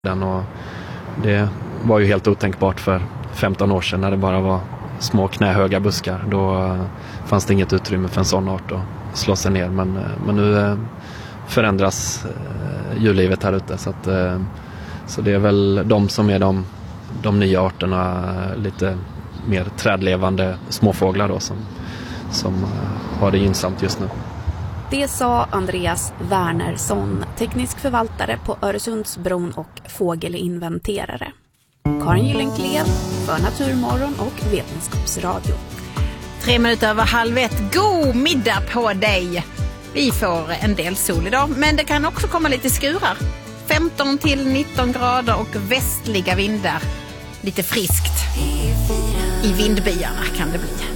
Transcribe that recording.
Och det var ju helt otänkbart för 15 år sedan när det bara var små knähöga buskar. Då fanns det inget utrymme för en sån art att slå sig ner. Men nu förändras djurlivet här ute. Så det är väl de som är de nya arterna, lite mer trädlevande småfåglar då, som har det gynnsamt just nu. Det sa Andreas Wernersson, teknisk förvaltare på Öresundsbron och fågelinventerare. Karin Gyllenklev för Naturmorgon och Vetenskapsradio. 1:03. God middag på dig! Vi får en del sol idag, men det kan också komma lite skurar. 15 till 19 grader och västliga vindar. Lite friskt. I vindbyarna kan det bli.